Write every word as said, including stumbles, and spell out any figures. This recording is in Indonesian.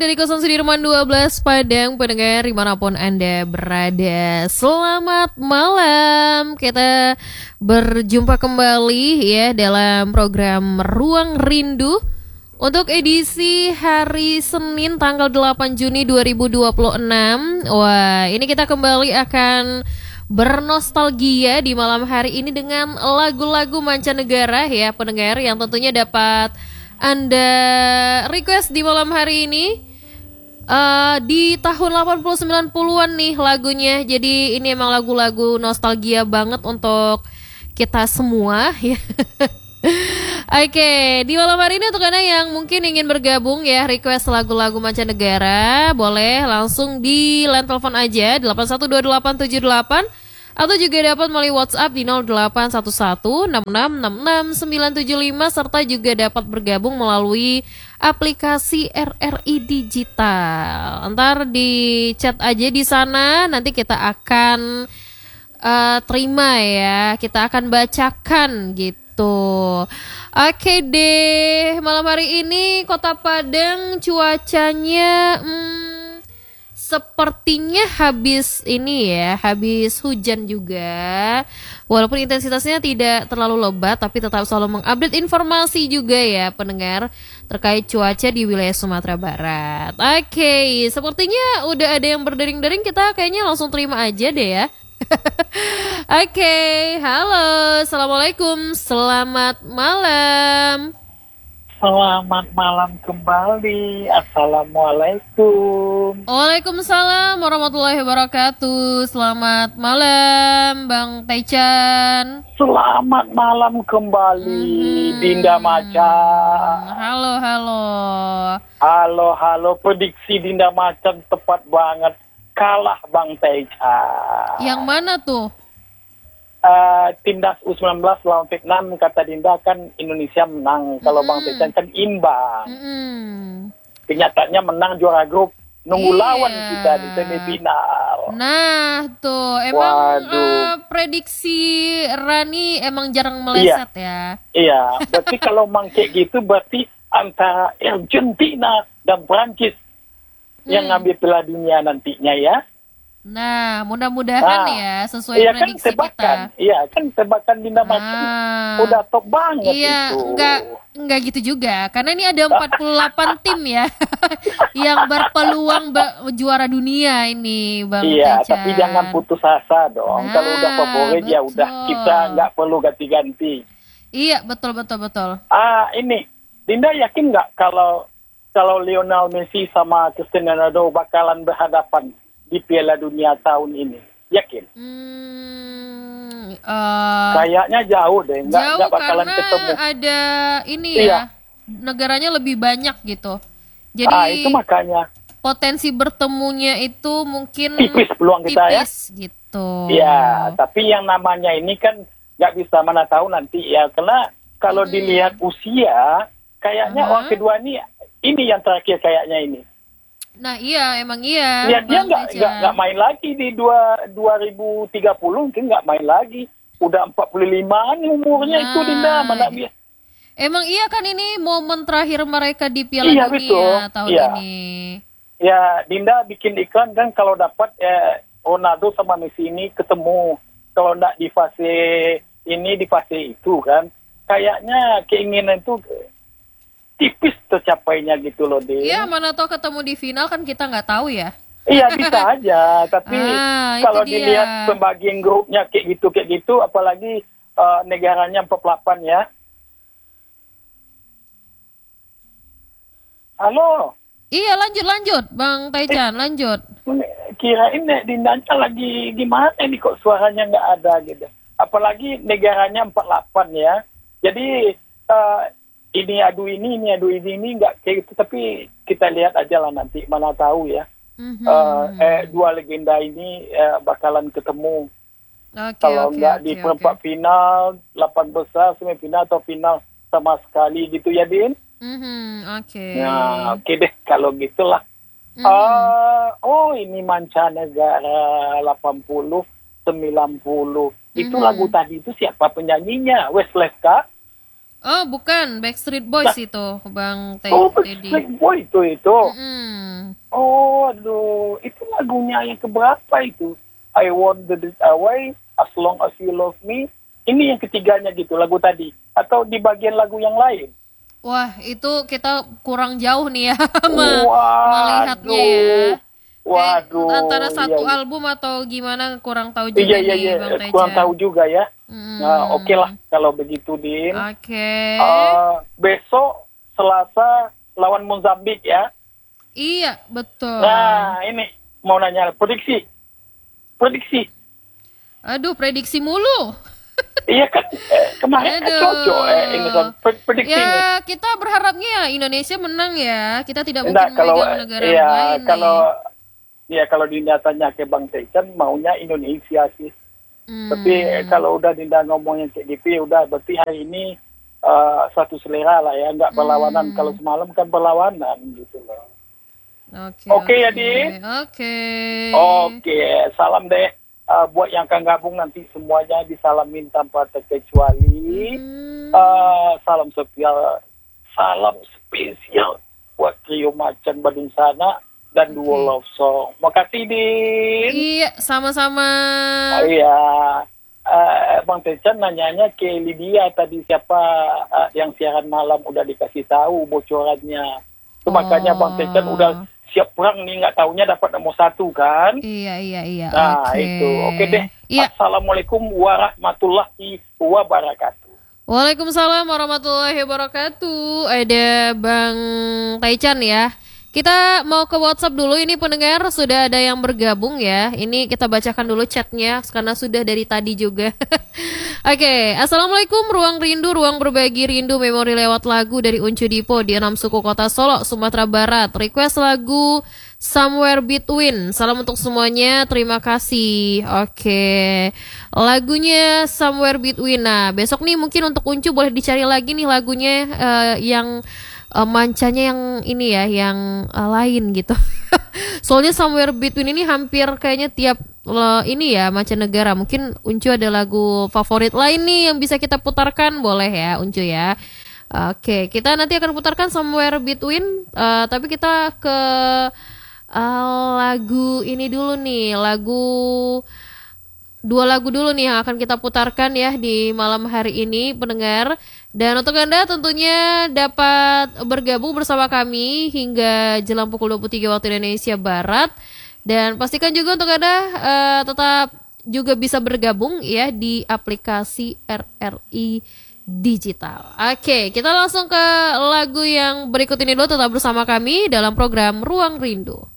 dari Kosan Sudirman dua belas Padang, pendengar dimanapun Anda berada. Selamat malam. Kita berjumpa kembali ya dalam program Ruang Rindu untuk edisi hari Senin tanggal delapan Juni dua ribu dua puluh enam. Wah, ini kita kembali akan bernostalgia di malam hari ini dengan lagu-lagu mancanegara ya pendengar, yang tentunya dapat Anda request di malam hari ini. uh, Di tahun delapan puluh sembilan puluhan nih lagunya. Jadi ini emang lagu-lagu nostalgia banget untuk kita semua ya. Oke, di malam hari ini untuk Anda yang mungkin ingin bergabung ya, request lagu-lagu mancanegara, boleh langsung di line telepon aja delapan satu dua delapan tujuh delapan, atau juga dapat melalui WhatsApp di nol delapan satu satu enam enam enam enam sembilan tujuh lima, serta juga dapat bergabung melalui aplikasi R R I Digital. Ntar di chat aja di sana, nanti kita akan uh, terima ya, kita akan bacakan gitu. Oke deh, malam hari ini Kota Padang cuacanya hmm, sepertinya habis ini ya, habis hujan juga. Walaupun intensitasnya tidak terlalu lebat, tapi tetap selalu mengupdate informasi juga ya pendengar terkait cuaca di wilayah Sumatera Barat. Oke, sepertinya udah ada yang berdering-dering, kita kayaknya langsung terima aja deh ya. Oke, halo, assalamualaikum, selamat malam. Selamat malam kembali. Assalamualaikum. Waalaikumsalam warahmatullahi wabarakatuh. Selamat malam Bang Taichan. Selamat malam kembali hmm. Dinda Macan. Halo halo. Halo halo, prediksi Dinda Macan tepat banget. Kalah Bang Taichan. Yang mana tuh? Uh, timnas U sembilan belas lawan Vietnam, kata Dinda kan Indonesia menang. Kalau mm. Bang Taichan kan imbang. Mm. Kenyataannya menang juara grup. Nunggu iya. lawan kita di semifinal. Nah tuh emang uh, prediksi Rani emang jarang meleset iya. ya. Iya, berarti kalau mang kayak gitu berarti antara Argentina dan Prancis mm. yang ngambil Piala Dunia nantinya ya. Nah, mudah-mudahan nah, ya sesuai iya prediksi kan tebakan, kita. Iya kan tebakan Dinda Macan nah, udah top banget iya, itu. Enggak, enggak gitu juga. Karena ini ada empat puluh delapan tim ya yang berpeluang ber- juara dunia ini, Bang Iya, Teca. tapi jangan putus asa dong. Nah, kalau udah favorit ya udah, kita nggak perlu ganti-ganti. Iya, betul betul betul. Ah, ini Dinda yakin nggak kalau kalau Lionel Messi sama Cristiano Ronaldo bakalan berhadapan di Piala Dunia tahun ini? Yakin? Hmm, uh, Kayaknya jauh deh, nggak nggak bakalan karena ketemu. Ada ini iya. ya, negaranya lebih banyak gitu. Jadi ah, itu makanya potensi bertemunya itu mungkin tipis peluang kita tipis, ya. Gitu. Iya, tapi yang namanya ini kan nggak bisa mana tahu nanti ya, karena kalau hmm. dilihat usia, kayaknya uh-huh. orang kedua ini ini yang terakhir kayaknya ini. Nah iya, emang iya. Ya, dia nggak nggak main lagi di dua ribu tiga puluh, mungkin nggak main lagi. Udah empat puluh limaan umurnya nah, itu Dinda, mana dia. Emang iya kan ini momen terakhir mereka di Piala iya, Dunia betul. tahun iya. ini. Ya, Dinda bikin iklan kan kalau dapat eh, Ronaldo sama Messi ini ketemu. Kalau nggak di fase ini, di fase itu kan. Kayaknya keinginan itu tipis tercapainya gitu loh, Din. Iya, mana tahu ketemu di final kan kita nggak tahu ya. Iya, bisa aja. Tapi ah, kalau dilihat pembagian grupnya kayak gitu, kayak gitu, apalagi uh, negaranya empat puluh delapan ya. Halo? Iya, lanjut-lanjut, Bang Taichan, eh, lanjut. Kirain Dinda lagi gimana nih kok suaranya nggak ada gitu. Apalagi negaranya empat puluh delapan ya. Jadi uh, ini adu ini, ini adu ini, ini nggak kayak gitu, tapi kita lihat aja lah nanti, mana tahu ya. Mm-hmm. Uh, eh, dua legenda ini uh, bakalan ketemu. Okay, kalau okay, nggak okay, di perempat okay. final, delapan besar, semifinal atau final sama sekali gitu ya, Din. Mm-hmm. Oke. Okay. Nah, oke okay deh kalau gitulah. Mm-hmm. Uh, oh ini mancanegara delapan puluh, sembilan puluh. Mm-hmm. Itu lagu tadi itu siapa penyanyinya? Westlife kah? Oh bukan, Backstreet Boys nah, itu Bang Teddy. Oh Backstreet Boys itu itu. Mm-hmm. Oh, aduh, itu lagunya yang keberapa itu? I want the It Away, As Long As You Love Me. Ini yang ketiganya gitu, lagu tadi. Atau di bagian lagu yang lain? Wah, itu kita kurang jauh nih ya me- Waduh. melihatnya ya. Waduh. Eh, antara satu iya, iya. album atau gimana kurang tahu juga Iya, iya, nih iya. Bang Teja. Kurang tahu juga ya. Hmm. Nah, oke lah kalau begitu, Din. Oke. Uh, besok Selasa lawan Mozambik ya. Iya, betul. Nah, ini mau nanya prediksi. Prediksi. Aduh, prediksi mulu. Iya kan eh, kemarin kan Aduh. cocok eh, ini kan Pred- prediksi ini. Ya, kita berharapnya Indonesia menang ya. Kita tidak Enggak, mungkin kalau memegang negara iya, lain kalau nih. ya kalau Dinda tanya ke Bang Tecan maunya Indonesia sih. Hmm. Tapi eh, kalau udah Dinda ngomongnya kayak gitu ya udah berarti hari ini uh, satu selera lah ya, nggak berlawanan. Hmm. Kalau semalam kan berlawanan gitu loh. Oke. Oke ya, Di. Oke. Oke, salam deh. Uh, buat yang akan gabung nanti semuanya disalamin tanpa terkecuali. Hmm. Uh, salam spesial, salam spesial buat trio Macan Badung Sana dan Oke. duo Love Song. Makasih, Din. Iya, sama-sama. Oh, iya. Uh, Bang Tecan nanyanya ke Lydia tadi siapa uh, yang siaran malam udah dikasih tahu bocorannya. Itu makanya Bang Tecan udah siap perang nih, nggak taunya dapat nomor satu kan. Iya, iya, iya. Nah, Oke. itu. Oke deh. Iya. Assalamualaikum warahmatullahi wabarakatuh. Waalaikumsalam warahmatullahi wabarakatuh. Ada Bang Taichan ya. Kita mau ke WhatsApp dulu. Ini pendengar sudah ada yang bergabung ya. Ini kita bacakan dulu chatnya karena sudah dari tadi juga. Oke, Assalamualaikum. Ruang Rindu, ruang berbagi rindu memori lewat lagu dari Uncu Dipo di enam suku kota Solo, Sumatera Barat. Request lagu Somewhere Between. Salam untuk semuanya. Terima kasih. Oke, lagunya Somewhere Between. Nah, besok nih mungkin untuk Uncu boleh dicari lagi nih lagunya eh, yang uh, mancanya yang ini ya, yang uh, lain gitu. Soalnya Somewhere Between ini hampir kayaknya tiap uh, ini ya mancanegara. Mungkin Uncu ada lagu favorit lain nih yang bisa kita putarkan, boleh ya Uncu ya. Oke, kita nanti akan putarkan Somewhere Between, uh, tapi kita ke uh, lagu ini dulu nih, lagu dua lagu dulu nih yang akan kita putarkan ya di malam hari ini pendengar. Dan untuk Anda tentunya dapat bergabung bersama kami hingga jelang pukul dua puluh tiga waktu Indonesia Barat. Dan pastikan juga untuk Anda uh, tetap juga bisa bergabung ya di aplikasi R R I Digital. Oke, kita langsung ke lagu yang berikut ini dulu. Tetap bersama kami dalam program Ruang Rindu.